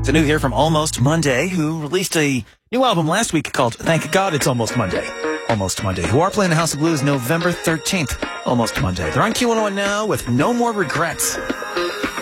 It's a new here from Almost Monday, who released a new album last week called Thank God It's Almost Monday. Almost Monday, who are playing the House of Blues November 13th. Almost Monday. They're on Q101 now with No More Regrets.